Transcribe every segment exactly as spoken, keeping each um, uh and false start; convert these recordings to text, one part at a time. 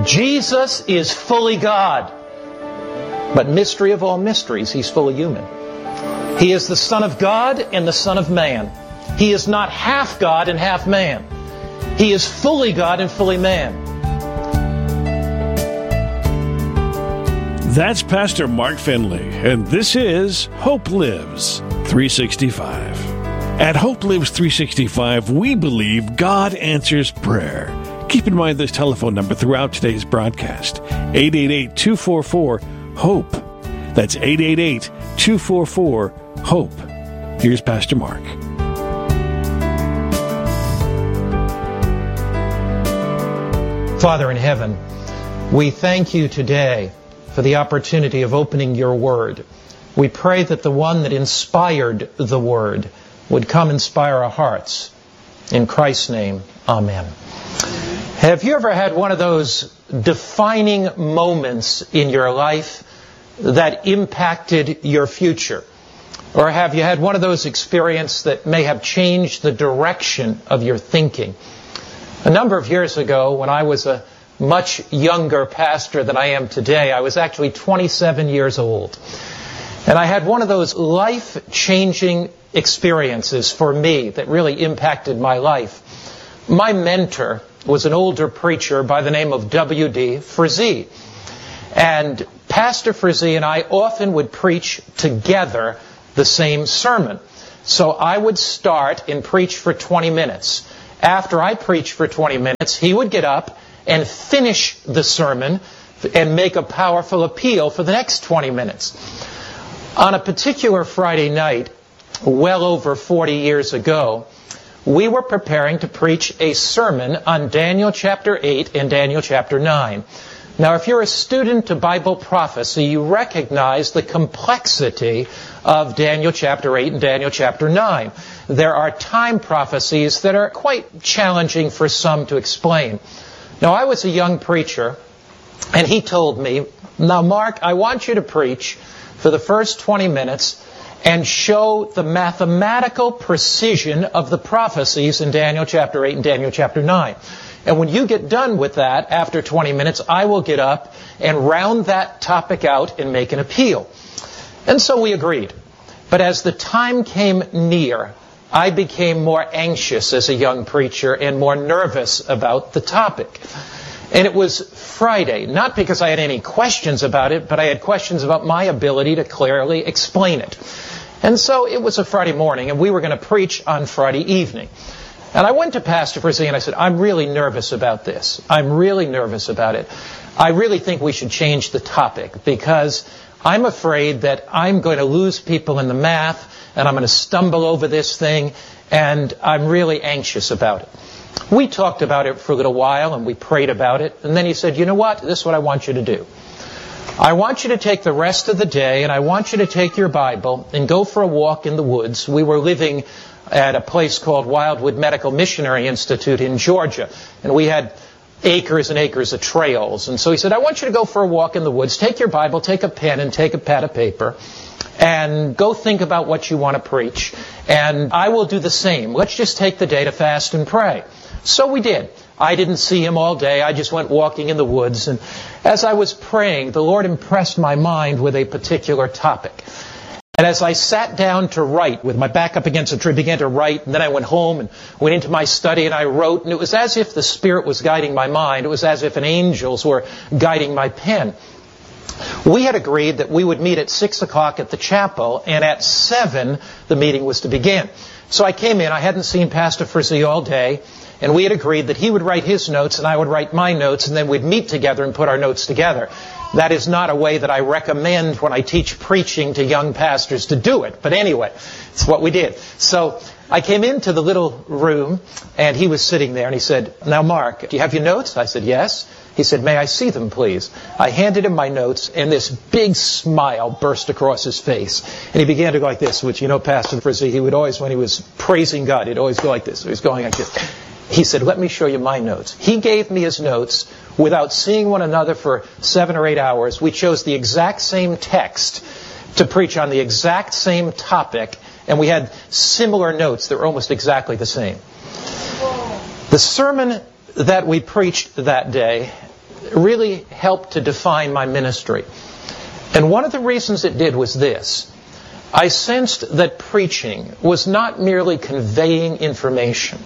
Jesus is fully God, but mystery of all mysteries, He's fully human. He is the Son of God and the Son of Man. He is not half God and half man. He is fully God and fully man. That's Pastor Mark Finley, and this is Hope Lives three sixty-five. At Hope Lives three sixty-five, we believe God answers prayer. Keep in mind this telephone number throughout today's broadcast, eight eight eight, two four four, HOPE. That's eight eight eight, two four four, HOPE. Here's Pastor Mark. Father in heaven, we thank you today for the opportunity of opening your word. We pray that the one that inspired the word would come inspire our hearts. In Christ's name, amen. Have you ever had one of those defining moments in your life that impacted your future? Or have you had one of those experiences that may have changed the direction of your thinking? A number of years ago, when I was a much younger pastor than I am today, I was actually twenty-seven years old. And I had one of those life-changing experiences for me that really impacted my life. My mentor was an older preacher by the name of W D Frazee. And Pastor Frazee and I often would preach together the same sermon. So I would start and preach for twenty minutes. After I preached for twenty minutes, he would get up and finish the sermon and make a powerful appeal for the next twenty minutes. On a particular Friday night, well over forty years ago, we were preparing to preach a sermon on Daniel chapter eight and Daniel chapter nine. Now, if you're a student of Bible prophecy, you recognize the complexity of Daniel chapter eight and Daniel chapter nine. There are time prophecies that are quite challenging for some to explain. Now, I was a young preacher, and he told me, now, Mark, I want you to preach for the first twenty minutes and show the mathematical precision of the prophecies in Daniel chapter eight and Daniel chapter nine. And when you get done with that, after twenty minutes, I will get up and round that topic out and make an appeal. And so we agreed. But as the time came near, I became more anxious as a young preacher and more nervous about the topic. And it was Friday, not because I had any questions about it, but I had questions about my ability to clearly explain it. And so it was a Friday morning, and we were going to preach on Friday evening. And I went to Pastor Frazee and I said, I'm really nervous about this. I'm really nervous about it. I really think we should change the topic because I'm afraid that I'm going to lose people in the math and I'm going to stumble over this thing, and I'm really anxious about it. We talked about it for a little while, and we prayed about it, and then he said, you know what? This is what I want you to do. I want you to take the rest of the day, and I want you to take your Bible and go for a walk in the woods. We were living at a place called Wildwood Medical Missionary Institute in Georgia, and we had acres and acres of trails. And so he said, I want you to go for a walk in the woods. Take your Bible, take a pen, and take a pad of paper, and go think about what you want to preach. And I will do the same. Let's just take the day to fast and pray. So we did. I didn't see him all day. I just went walking in the woods. And as I was praying, the Lord impressed my mind with a particular topic. And as I sat down to write, with my back up against a tree, began to write, and then I went home and went into my study and I wrote, and it was as if the Spirit was guiding my mind. It was as if an angels were guiding my pen. We had agreed that we would meet at six o'clock at the chapel, and at seven the meeting was to begin. So I came in. I hadn't seen Pastor Frazee all day, and we had agreed that he would write his notes and I would write my notes, and then we'd meet together and put our notes together. That is not a way that I recommend when I teach preaching to young pastors to do it. But anyway, it's what we did. So I came into the little room, and he was sitting there, and he said, now, Mark, do you have your notes? I said, yes. He said, may I see them, please? I handed him my notes, and this big smile burst across his face. And he began to go like this, which, you know, Pastor Frazee, he would always, when he was praising God, he'd always go like this. He was going like this. He said, let me show you my notes. He gave me his notes without seeing one another for seven or eight hours. We chose the exact same text to preach on the exact same topic, and we had similar notes that were almost exactly the same. The sermon that we preached that day really helped to define my ministry. And one of the reasons it did was this. I sensed that preaching was not merely conveying information,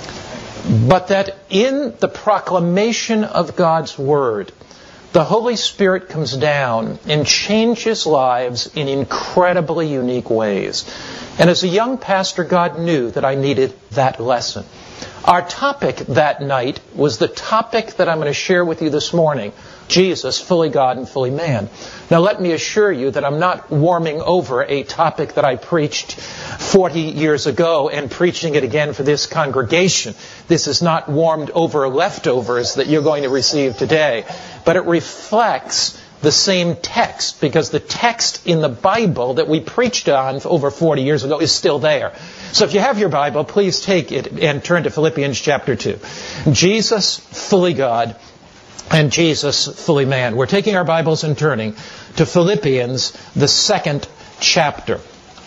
but that in the proclamation of God's Word, the Holy Spirit comes down and changes lives in incredibly unique ways. And as a young pastor, God knew that I needed that lesson. Our topic that night was the topic that I'm going to share with you this morning, Jesus, fully God and fully man. Now let me assure you that I'm not warming over a topic that I preached forty years ago and preaching it again for this congregation. This is not warmed over leftovers that you're going to receive today, but it reflects the same text, because the text in the Bible that we preached on over forty years ago is still there. So if you have your Bible, please take it and turn to Philippians chapter two. Jesus, fully God, and Jesus, fully man. We're taking our Bibles and turning to Philippians, the second chapter.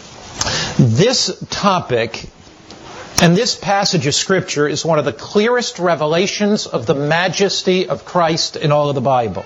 This topic and this passage of Scripture is one of the clearest revelations of the majesty of Christ in all of the Bible.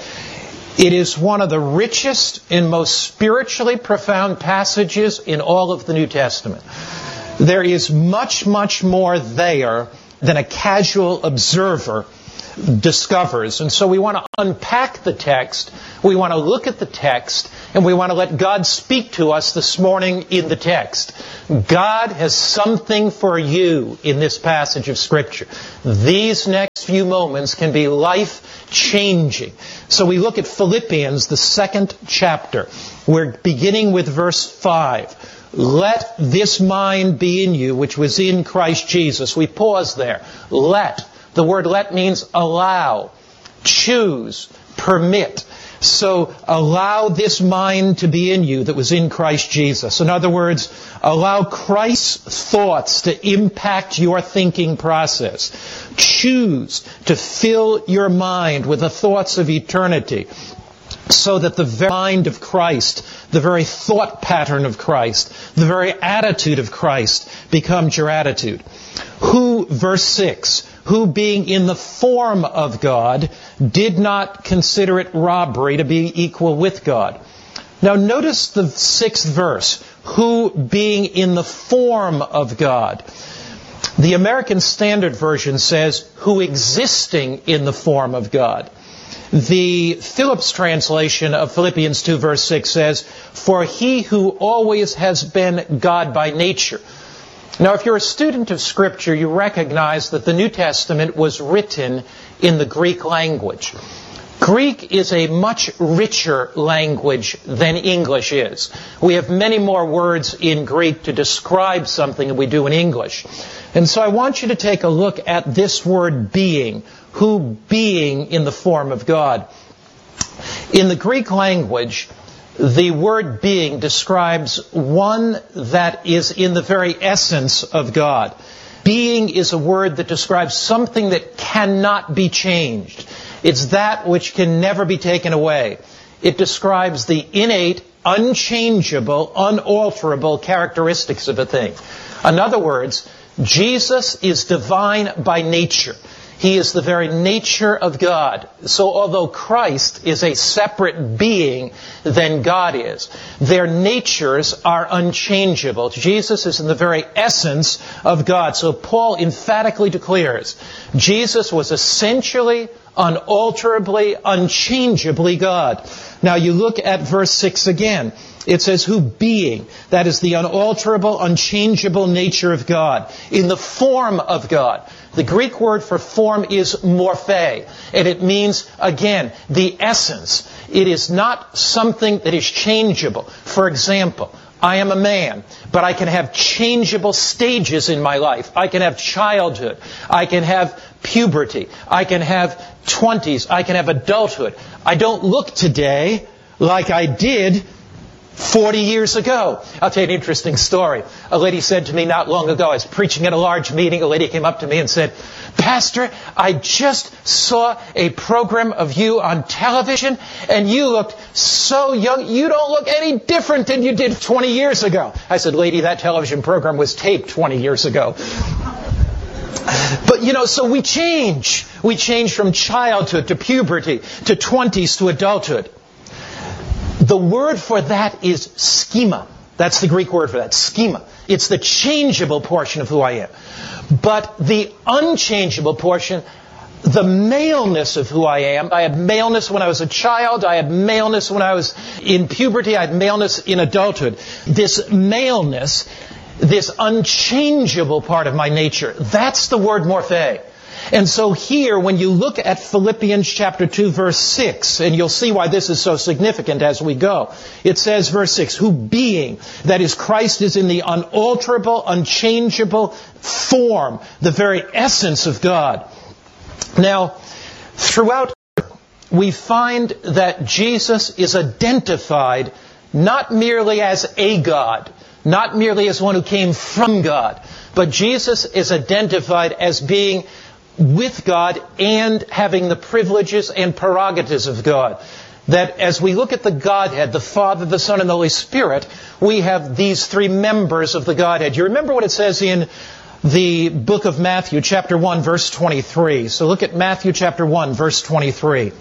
It is one of the richest and most spiritually profound passages in all of the New Testament. There is much, much more there than a casual observer discovers. And so we want to unpack the text, we want to look at the text, and we want to let God speak to us this morning in the text. God has something for you in this passage of Scripture. These next few moments can be life-changing. So we look at Philippians, the second chapter. We're beginning with verse five. Let this mind be in you, which was in Christ Jesus. We pause there. Let. The word let means allow, choose, permit. So allow this mind to be in you that was in Christ Jesus. In other words, allow Christ's thoughts to impact your thinking process. Choose to fill your mind with the thoughts of eternity, so that the very mind of Christ, the very thought pattern of Christ, the very attitude of Christ becomes your attitude. Who, verse six, who being in the form of God, did not consider it robbery to be equal with God. Now notice the sixth verse, who being in the form of God. The American Standard Version says, who existing in the form of God. The Phillips translation of Philippians two verse six says, for he who always has been God by nature. Now, if you're a student of Scripture, you recognize that the New Testament was written in the Greek language. Greek is a much richer language than English is. We have many more words in Greek to describe something than we do in English. And so I want you to take a look at this word being, who being in the form of God. In the Greek language, the word being describes one that is in the very essence of God. Being is a word that describes something that cannot be changed. It's that which can never be taken away. It describes the innate, unchangeable, unalterable characteristics of a thing. In other words, Jesus is divine by nature. He is the very nature of God. So although Christ is a separate being than God is, their natures are unchangeable. Jesus is in the very essence of God. So Paul emphatically declares, Jesus was essentially, unalterably, unchangeably God. Now you look at verse six again. It says, who being, that is the unalterable, unchangeable nature of God, in the form of God. The Greek word for form is morphe, and it means, again, the essence. It is not something that is changeable. For example, I am a man, but I can have changeable stages in my life. I can have childhood. I can have puberty. I can have twenties. I can have adulthood. I don't look today like I did forty years ago. I'll tell you an interesting story. A lady said to me not long ago, I was preaching at a large meeting, a lady came up to me and said, Pastor, I just saw a program of you on television and you looked so young. You don't look any different than you did twenty years ago. I said, lady, that television program was taped twenty years ago. But, you know, so we change. We change from childhood to puberty, to twenties to adulthood. The word for that is schema. That's the Greek word for that, schema. It's the changeable portion of who I am. But the unchangeable portion, the maleness of who I am. I had maleness when I was a child. I had maleness when I was in puberty. I had maleness in adulthood. This maleness, this unchangeable part of my nature, that's the word morphe. And so here, when you look at Philippians chapter two, verse six, and you'll see why this is so significant as we go. It says, verse six, who being, that is, Christ is in the unalterable, unchangeable form, the very essence of God. Now, throughout, we find that Jesus is identified not merely as a God, not merely as one who came from God, but Jesus is identified as being with God and having the privileges and prerogatives of God. That as we look at the Godhead, the Father, the Son, and the Holy Spirit, we have these three members of the Godhead. You remember what it says in the book of Matthew, chapter one, verse twenty-three. So look at Matthew chapter one, verse twenty-three.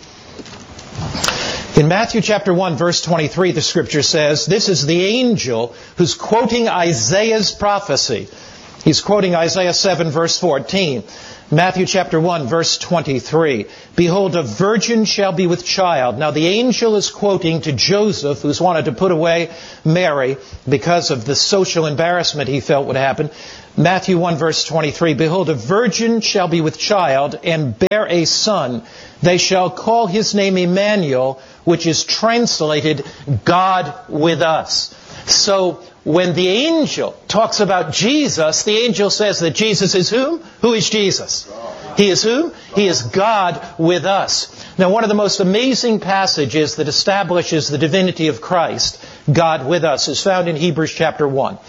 In Matthew chapter one, verse twenty-three, the Scripture says, this is the angel who's quoting Isaiah's prophecy. He's quoting Isaiah seven, verse fourteen. Matthew chapter one, verse twenty-three. Behold, a virgin shall be with child. Now the angel is quoting to Joseph, who's wanted to put away Mary because of the social embarrassment he felt would happen. Matthew one, verse twenty-three. Behold, a virgin shall be with child and bear a son. They shall call his name Emmanuel, which is translated God with us. So when the angel talks about Jesus, the angel says that Jesus is whom? Who is Jesus? He is who? He is God with us. Now, one of the most amazing passages that establishes the divinity of Christ, God with us, is found in Hebrews chapter one.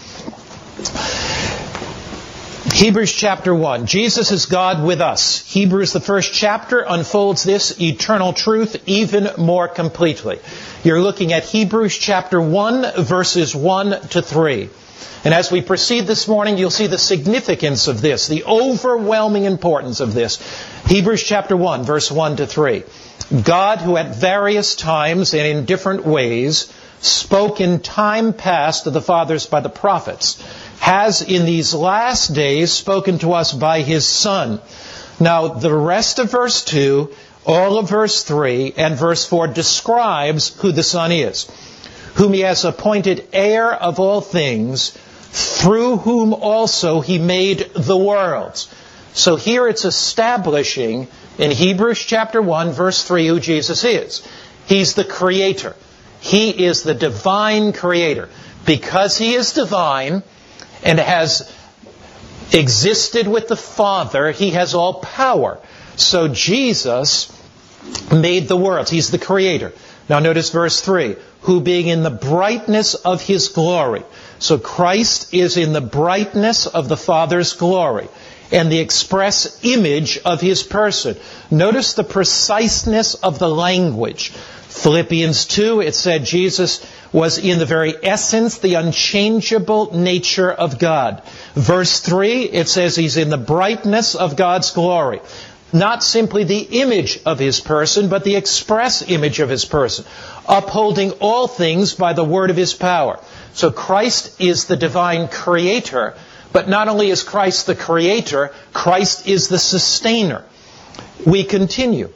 Hebrews chapter one. Jesus is God with us. Hebrews, the first chapter, unfolds this eternal truth even more completely. You're looking at Hebrews chapter one, verses one to three. And as we proceed this morning, you'll see the significance of this, the overwhelming importance of this. Hebrews chapter one, verse one to three. God, who at various times and in different ways spoke in time past to the fathers by the prophets, has in these last days spoken to us by His Son. Now, the rest of verse two, all of verse three, and verse four describes who the Son is, whom He has appointed heir of all things, through whom also He made the worlds. So here it's establishing in Hebrews chapter one, verse three, who Jesus is. He's the Creator. He is the divine Creator. Because He is divine and has existed with the Father, He has all power. So Jesus made the worlds. He's the Creator. Now notice verse three. Who being in the brightness of His glory. So Christ is in the brightness of the Father's glory and the express image of His person. Notice the preciseness of the language. Philippians two, it said Jesus was in the very essence, the unchangeable nature of God. Verse three, it says He's in the brightness of God's glory. Not simply the image of His person, but the express image of His person, upholding all things by the word of His power. So Christ is the divine Creator, but not only is Christ the Creator, Christ is the sustainer. We continue.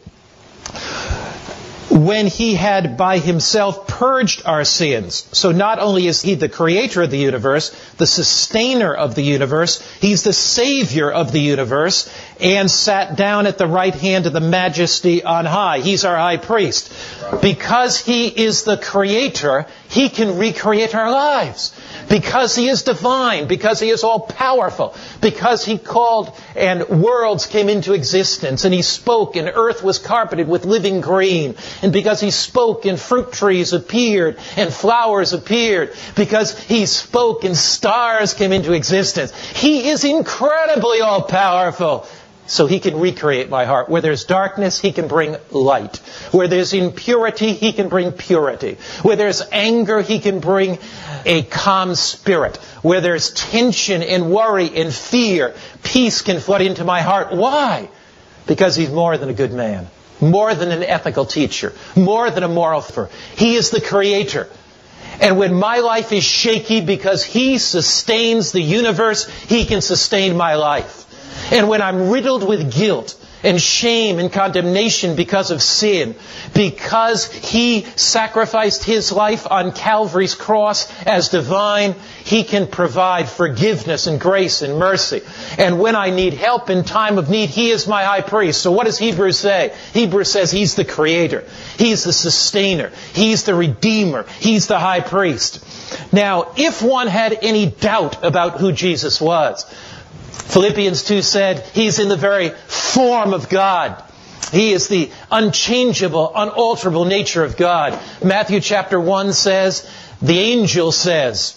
When He had by Himself purged our sins. So not only is He the Creator of the universe, the sustainer of the universe, He's the Savior of the universe, and sat down at the right hand of the Majesty on high. He's our high priest. Because He is the Creator, He can recreate our lives. Because He is divine, because He is all-powerful, because He called and worlds came into existence, and He spoke and earth was carpeted with living green, and because He spoke and fruit trees appeared and flowers appeared, because He spoke and stars came into existence. He is incredibly all-powerful. so He can recreate my heart. Where there's darkness, He can bring light. Where there's impurity, He can bring purity. Where there's anger, He can bring a calm spirit. Where there's tension and worry and fear, peace can flood into my heart. Why? Because He's more than a good man. More than an ethical teacher. More than a moral philosopher. He is the Creator. And when my life is shaky because He sustains the universe, He can sustain my life. And when I'm riddled with guilt and shame and condemnation because of sin, because He sacrificed His life on Calvary's cross as divine, He can provide forgiveness and grace and mercy. And when I need help in time of need, He is my high priest. So what does Hebrews say? Hebrews says He's the Creator. He's the sustainer. He's the Redeemer. He's the high priest. Now, if one had any doubt about who Jesus was, Philippians two said, He's in the very form of God. He is the unchangeable, unalterable nature of God. Matthew chapter one says, the angel says,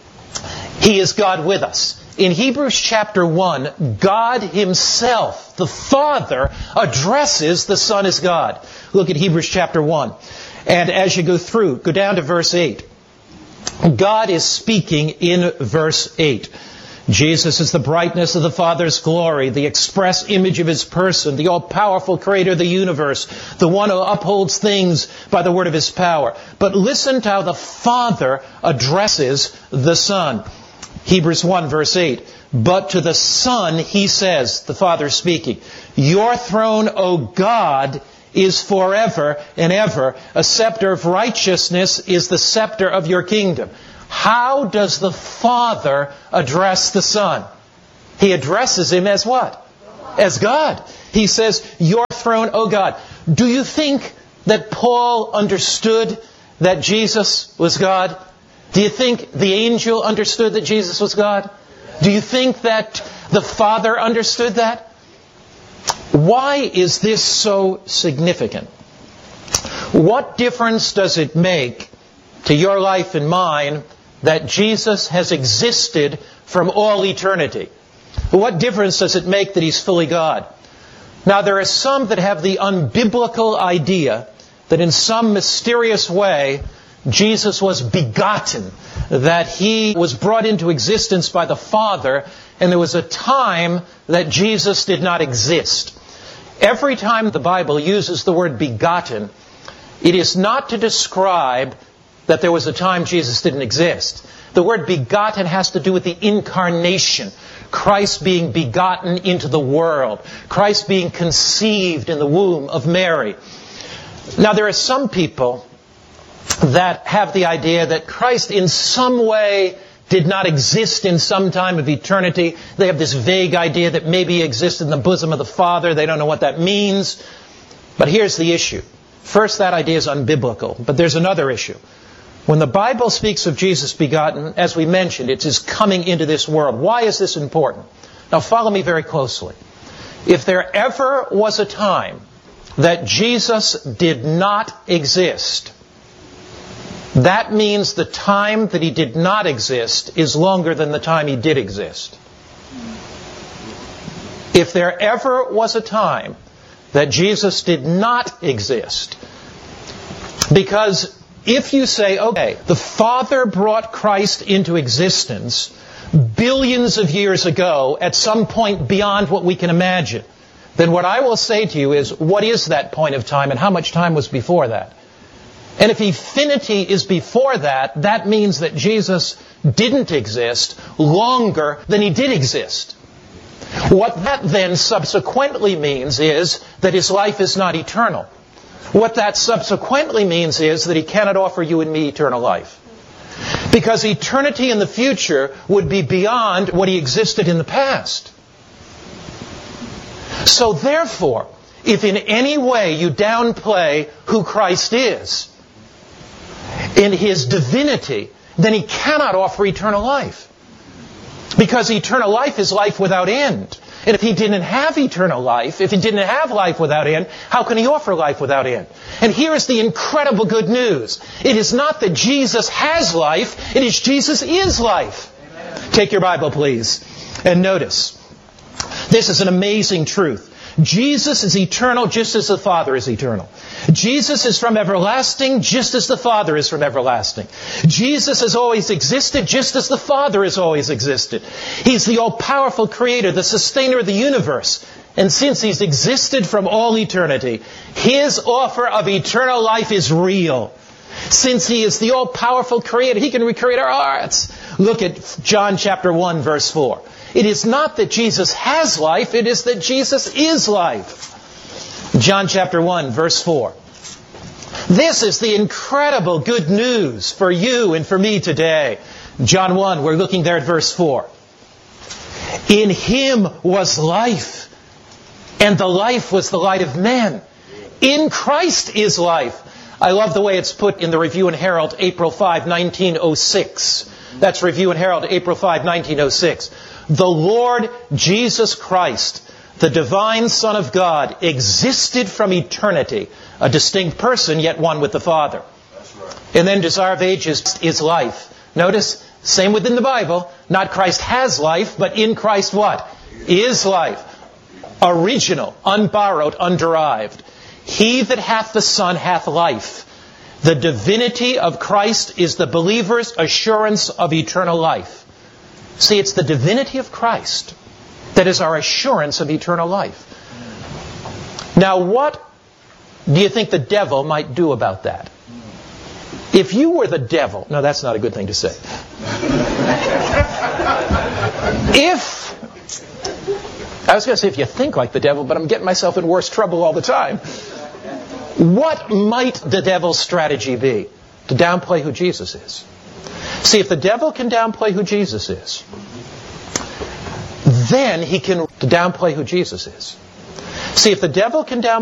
He is God with us. In Hebrews chapter one, God Himself, the Father, addresses the Son as God. Look at Hebrews chapter one. And as you go through, go down to verse eight. God is speaking in verse eight. Jesus is the brightness of the Father's glory, the express image of His person, the all-powerful Creator of the universe, the one who upholds things by the word of His power. But listen to how the Father addresses the Son. Hebrews one, verse eight. But to the Son He says, the Father speaking, Your throne, O God, is forever and ever. A scepter of righteousness is the scepter of Your kingdom. How does the Father address the Son? He addresses Him as what? As God. He says, Your throne, O God. Do you think that Paul understood that Jesus was God? Do you think the angel understood that Jesus was God? Do you think that the Father understood that? Why is this so significant? What difference does it make to your life and mine that Jesus has existed from all eternity? What difference does it make that He's fully God? Now, there are some that have the unbiblical idea that in some mysterious way Jesus was begotten, that He was brought into existence by the Father, and there was a time that Jesus did not exist. Every time the Bible uses the word begotten, it is not to describe that there was a time Jesus didn't exist. The word begotten has to do with the incarnation. Christ being begotten into the world. Christ being conceived in the womb of Mary. Now, there are some people that have the idea that Christ in some way did not exist in some time of eternity. They have this vague idea that maybe He existed in the bosom of the Father. They don't know what that means. But here's the issue. First, that idea is unbiblical. But there's another issue. When the Bible speaks of Jesus begotten, as we mentioned, it's His coming into this world. Why is this important? Now follow me very closely. If there ever was a time that Jesus did not exist, that means the time that He did not exist is longer than the time He did exist. If there ever was a time that Jesus did not exist, because if you say, okay, the Father brought Christ into existence billions of years ago at some point beyond what we can imagine, then what I will say to you is, what is that point of time and how much time was before that? And if infinity is before that, that means that Jesus didn't exist longer than He did exist. What that then subsequently means is that His life is not eternal. What that subsequently means is that He cannot offer you and me eternal life. Because eternity in the future would be beyond what He existed in the past. So therefore, if in any way you downplay who Christ is in His divinity, then He cannot offer eternal life. Because eternal life is life without end. And if He didn't have eternal life, if He didn't have life without end, how can He offer life without end? And here is the incredible good news. It is not that Jesus has life, it is Jesus is life. Amen. Take your Bible, please, and notice. This is an amazing truth. Jesus is eternal just as the Father is eternal. Jesus is from everlasting just as the Father is from everlasting. Jesus has always existed just as the Father has always existed. He's the all-powerful Creator, the sustainer of the universe. And since He's existed from all eternity, His offer of eternal life is real. Since He is the all-powerful Creator, He can recreate our hearts. Look at John chapter one, verse four. It is not that Jesus has life, it is that Jesus is life. John chapter one, verse four. This is the incredible good news for you and for me today. John one, we're looking there at verse four. In Him was life, and the life was the light of men. In Christ is life. I love the way it's put in the Review and Herald, April fifth, nineteen oh six. That's Review and Herald, April fifth, nineteen oh six. The Lord Jesus Christ, the divine Son of God, existed from eternity, a distinct person, yet one with the Father. That's right. And then Desire of Ages is life. Notice, same within the Bible, not Christ has life, but in Christ what? Is life. Original, unborrowed, underived. He that hath the Son hath life. The divinity of Christ is the believer's assurance of eternal life. See, it's the divinity of Christ that is our assurance of eternal life. Now, what do you think the devil might do about that? If you were the devil... No, that's not a good thing to say. If... I was going to say if you think like the devil, but I'm getting myself in worse trouble all the time. What might the devil's strategy be to downplay who Jesus is? See, if the devil can downplay who Jesus is, then he can downplay who Jesus is. See, if the devil can downplay